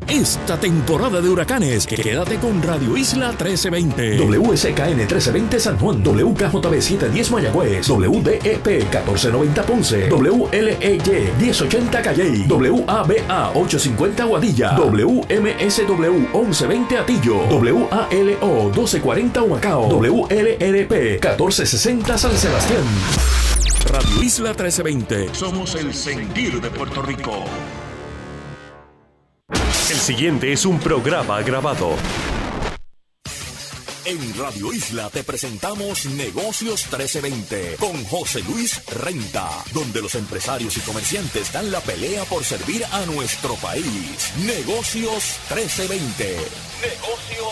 Esta temporada de huracanes, quédate con Radio Isla 1320. WSKN 1320 San Juan, WKJB 710 Mayagüez, WDEP 1490 Ponce, WLEY 1080 Calley, WABA 850 Guadilla, WMSW 1120 Atillo, WALO 1240 Humacao, WLRP 1460 San Sebastián. Radio Isla 1320. Somos el sentir de Puerto Rico. El siguiente es un programa grabado. En Radio Isla te presentamos Negocios 1320 con José Luis Renta, donde los empresarios y comerciantes dan la pelea por servir a nuestro país. Negocios 1320. Negocios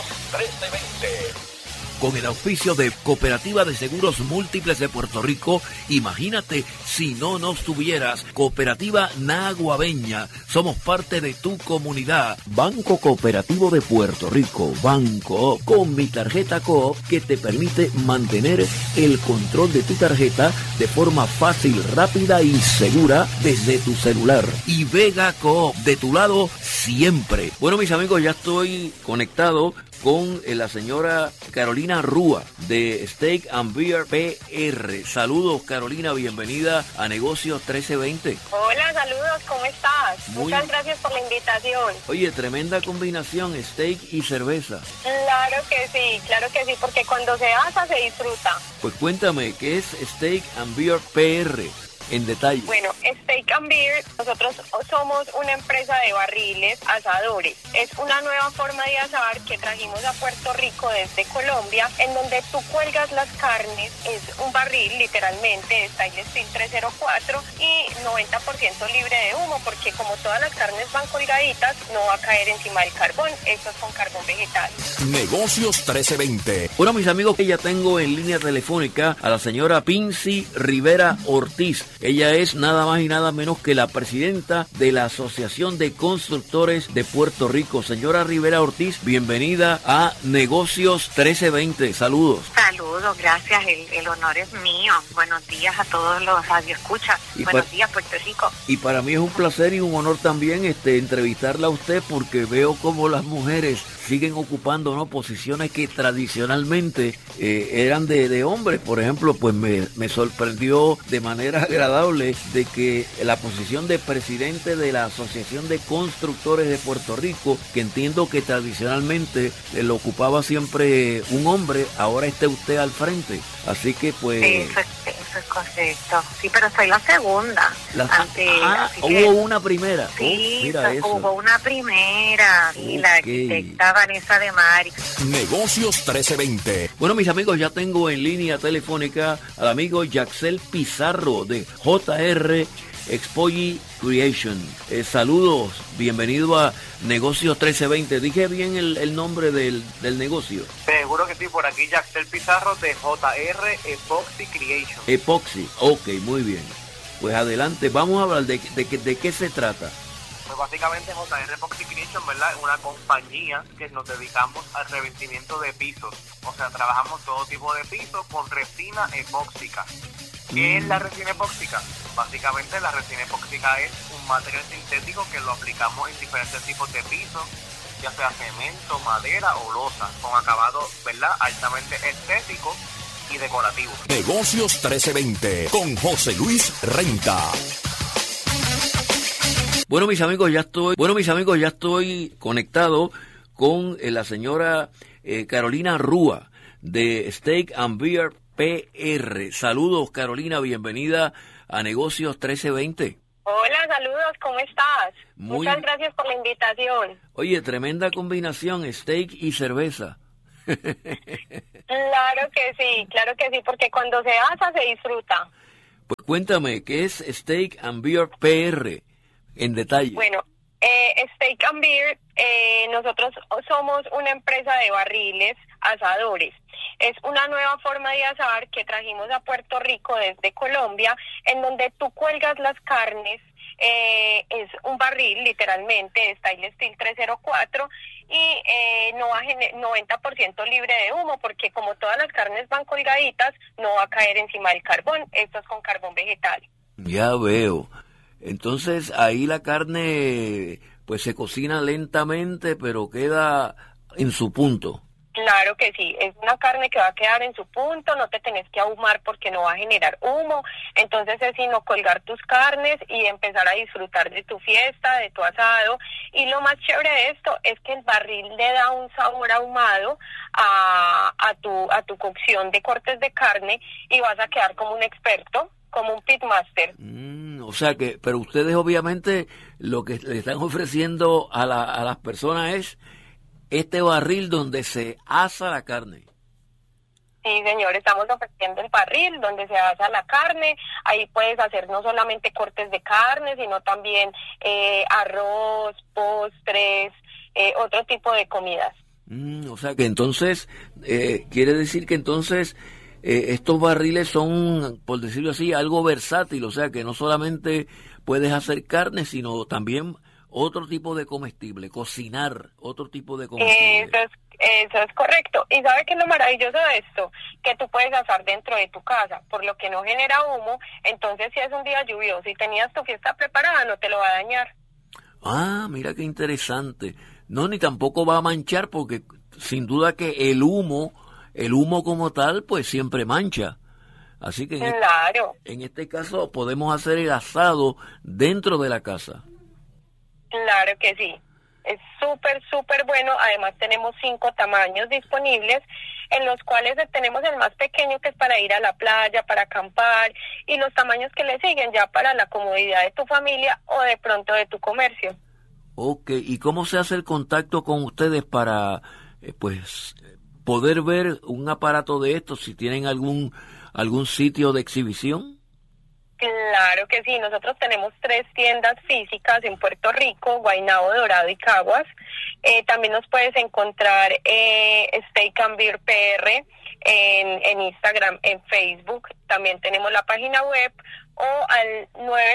1320. Con el auspicio de Cooperativa de Seguros Múltiples de Puerto Rico, imagínate si no nos tuvieras. Cooperativa Naguabeña, somos parte de tu comunidad. Banco Cooperativo de Puerto Rico, Banco, con mi tarjeta Coop que te permite mantener el control de tu tarjeta de forma fácil, rápida y segura desde tu celular. Y Vega Coop, de tu lado siempre. Bueno, mis amigos, ya estoy conectado con la señora Carolina Rúa de Steak and Beer PR. Saludos, Carolina, bienvenida a Negocios 1320. Hola, saludos, ¿cómo estás? Muchas gracias por la invitación. Oye, tremenda combinación, steak y cerveza. Claro que sí, porque cuando se asa se disfruta. Pues cuéntame, ¿qué es Steak and Beer PR? En detalle. Bueno, Steak and Beer, nosotros somos una empresa de barriles asadores. Es una nueva forma de asar que trajimos a Puerto Rico desde Colombia, en donde tú cuelgas las carnes, es un barril literalmente de Stainless Steel 304 y 90% libre de humo, porque como todas las carnes van colgaditas, no va a caer encima del carbón, esto es con carbón vegetal. Negocios 1320. Bueno, mis amigos, que ya tengo en línea telefónica a la señora Pincy Rivera Ortiz. Ella es nada más y nada menos que la presidenta de la Asociación de Constructores de Puerto Rico. Señora Rivera Ortiz, bienvenida a Negocios 1320. Saludos. Saludos, gracias. El honor es mío. Buenos días a todos los radioescuchas. Buenos días, Puerto Rico. Y para mí es un placer y un honor también entrevistarla a usted, porque veo cómo las mujeres siguen ocupando, ¿no?, posiciones que tradicionalmente eran de hombres. Por ejemplo, pues me sorprendió de manera agradable de que la posición de presidente de la Asociación de Constructores de Puerto Rico, que entiendo que tradicionalmente lo ocupaba siempre un hombre, ahora esté usted al frente. Así que pues... Eso es correcto. Sí, pero soy la segunda. Hubo una primera. Sí, mira eso. Hubo una primera. Y la arquitecta Vanessa de Mari. Negocios 1320. Bueno, mis amigos, ya tengo en línea telefónica al amigo Yaxel Pizarro de JR Expoji Creation. Saludos, bienvenido a Negocios 1320. ¿Dije bien el nombre del negocio? Seguro que sí, por aquí Yaxel Pizarro de JR Epoxy Creation. Epoxy, ok, muy bien. Pues adelante, vamos a hablar de qué se trata. Pues básicamente JR Epoxy Creation, ¿verdad?, es una compañía que nos dedicamos al revestimiento de pisos. O sea, trabajamos todo tipo de pisos con resina epóxica. ¿Qué es la resina epóxica? Básicamente la resina epóxica es un material sintético que lo aplicamos en diferentes tipos de pisos, ya sea cemento, madera o losa, con acabado, ¿verdad?, altamente estético y decorativo. Negocios 1320 con José Luis Renta. Bueno, mis amigos, ya estoy conectado con la señora Carolina Rúa de Steak and Beer PR. Saludos, Carolina, bienvenida a Negocios 1320. Hola, saludos, ¿cómo estás? Muchas gracias por la invitación. Oye, tremenda combinación, steak y cerveza. Claro que sí, porque cuando se asa se disfruta. Pues cuéntame, ¿qué es Steak and Beer PR en detalle? Bueno, Steak and Beer, nosotros somos una empresa de barriles asadores. Es una nueva forma de asar que trajimos a Puerto Rico desde Colombia, en donde tú cuelgas las carnes, es un barril literalmente de Stainless Steel 304 y 90% libre de humo, porque como todas las carnes van colgaditas, no va a caer encima del carbón, esto es con carbón vegetal. Ya veo. Entonces ahí la carne pues se cocina lentamente, pero queda en su punto. Claro que sí, es una carne que va a quedar en su punto, no te tenés que ahumar porque no va a generar humo, entonces es sino colgar tus carnes y empezar a disfrutar de tu fiesta, de tu asado, y lo más chévere de esto es que el barril le da un sabor ahumado a tu cocción de cortes de carne y vas a quedar como un experto, como un pitmaster. O sea que, pero ustedes obviamente lo que le están ofreciendo a las personas es este barril donde se asa la carne. Sí, señor, estamos ofreciendo el barril donde se asa la carne. Ahí puedes hacer no solamente cortes de carne, sino también arroz, postres, otro tipo de comidas. O sea que entonces, quiere decir que entonces estos barriles son, por decirlo así, algo versátil. O sea que no solamente puedes hacer carne, sino también otro tipo de comestible, cocinar otro tipo de comestible. Eso es correcto. ¿Y sabe qué es lo maravilloso de esto? Que tú puedes asar dentro de tu casa, por lo que no genera humo. Entonces, si es un día lluvioso y tenías tu fiesta preparada, no te lo va a dañar. Ah, mira qué interesante. No, ni tampoco va a manchar, porque sin duda que el humo como tal, pues siempre mancha. Así que en este caso podemos hacer el asado dentro de la casa. Claro que sí, es súper bueno. Además tenemos 5 tamaños disponibles, en los cuales tenemos el más pequeño, que es para ir a la playa, para acampar, y los tamaños que le siguen ya para la comodidad de tu familia o de pronto de tu comercio. Ok, ¿y cómo se hace el contacto con ustedes para pues poder ver un aparato de estos, si tienen algún sitio de exhibición? Claro que sí, nosotros tenemos 3 tiendas físicas en Puerto Rico, Guaynabo, Dorado y Caguas. También nos puedes encontrar Steak and Beer PR en Instagram, en Facebook. También tenemos la página web o al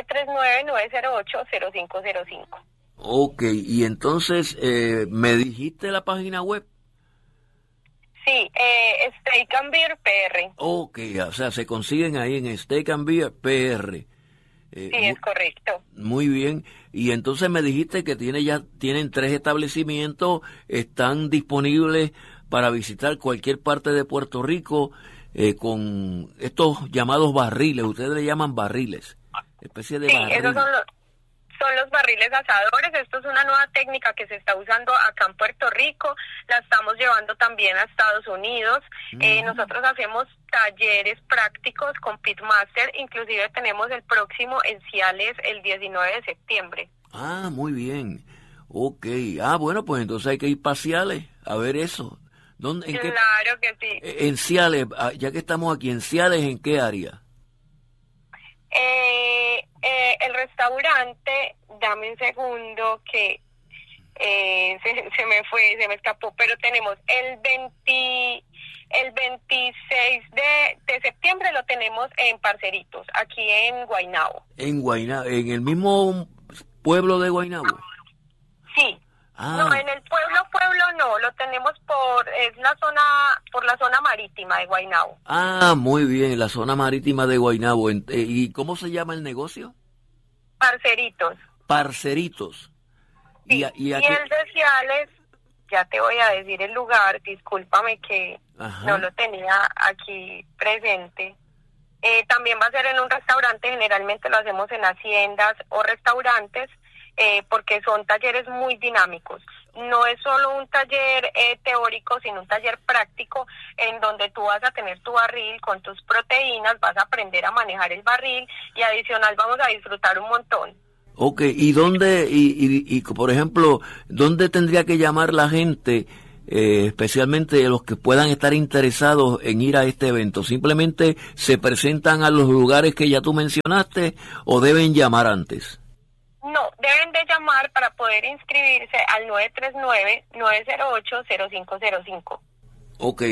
939-908-0505. Ok, y entonces, ¿me dijiste la página web? Sí, Steak and Beer PR. Ok, o sea, se consiguen ahí en Steak and Beer PR. Sí, es correcto. Muy bien. Y entonces me dijiste que tienen 3 establecimientos, están disponibles para visitar cualquier parte de Puerto Rico con estos llamados barriles. Ustedes le llaman barriles, especie de barril. Esos son los barriles asadores. Esto es una nueva técnica que se está usando acá en Puerto Rico, la estamos llevando también a Estados Unidos. Nosotros hacemos talleres prácticos con Pitmaster, inclusive tenemos el próximo en Ciales el 19 de septiembre. Ah, muy bien. Ok. Ah, bueno, pues entonces hay que ir para Ciales a ver eso. Claro que sí. En Ciales, ya que estamos aquí en Ciales, ¿en qué área? El restaurante, dame un segundo que se me escapó, pero tenemos el 26 de septiembre lo tenemos en Parceritos, aquí en Guaynabo. En Guaynabo, en el mismo pueblo de Guaynabo. Sí. No, en el pueblo no, lo tenemos por la zona marítima de Guaynabo. Ah, muy bien, la zona marítima de Guaynabo. ¿Y cómo se llama el negocio? Parceritos. Parceritos. Sí. Y el de Ciales, ya te voy a decir el lugar, discúlpame que no lo tenía aquí presente. También va a ser en un restaurante, generalmente lo hacemos en haciendas o restaurantes, porque son talleres muy dinámicos. No es solo un taller teórico, sino un taller práctico en donde tú vas a tener tu barril con tus proteínas, vas a aprender a manejar el barril y adicional vamos a disfrutar un montón. Ok, ¿y dónde, y por ejemplo, dónde tendría que llamar la gente, especialmente los que puedan estar interesados en ir a este evento? ¿Simplemente se presentan a los lugares que ya tú mencionaste o deben llamar antes? No, deben de llamar para poder inscribirse al 939-908-0505. Ok,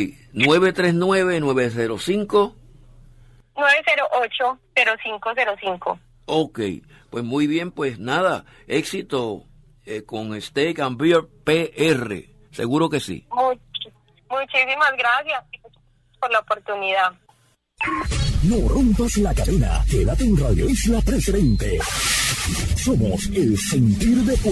939-905. 908-0505. Ok, pues muy bien, pues nada, éxito con Steak and Beer PR, seguro que sí. Muchísimas gracias por la oportunidad. No rompas la cadena, quédate en Radio Isla 1320. Somos el sentir de